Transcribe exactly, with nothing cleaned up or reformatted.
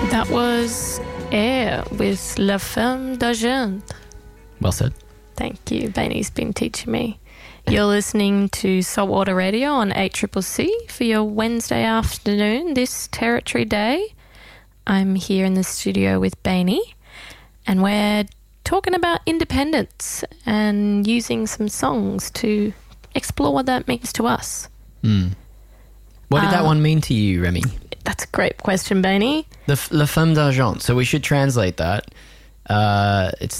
That was Air with La Femme d'Argent. Well said. Thank you. Benny's been teaching me. You're listening to Saltwater Radio on eight C C C for your Wednesday afternoon, this Territory Day. I'm here in the studio with Benny, and we're talking about independence and using some songs to explore what that means to us. Mm. What did Uh, that one mean to you, Remy? That's a great question, Benny. The f- La Femme d'Argent. So we should translate that. Uh, it's